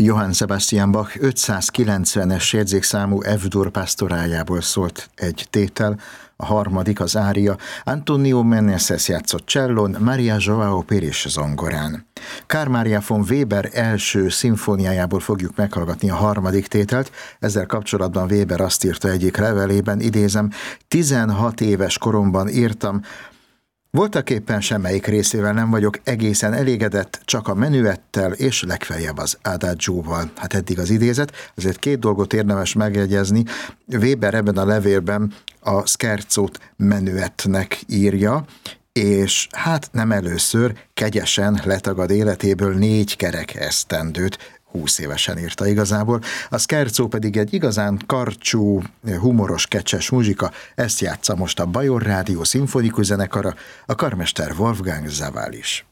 Johann Sebastian Bach 590-es jegyzékszámú F-dur pastorájából szólt egy tétel, a harmadik az ária, Antonio Meneses játszott csellón, Maria Joao Pérez zongorán. Carl Maria von Weber első szimfóniájából fogjuk meghallgatni a harmadik tételt. Ezzel kapcsolatban Weber azt írta egyik levelében, idézem, 16 éves koromban írtam, voltaképpen semmelyik részével nem vagyok egészen elégedett, csak a menüettel és legfeljebb az adagióval. Hát eddig az idézet, azért két dolgot érdemes megjegyezni. Weber ebben a levélben a scherzót menüettnek írja, és hát nem először kegyesen letagad életéből 4 kerek esztendőt, 20 évesen írta igazából. A scherzo pedig egy igazán karcsú, humoros, kecses muzsika, ezt játsza most a Bajor Rádió szimfonikus zenekara, a karmester Wolfgang Sawallisch.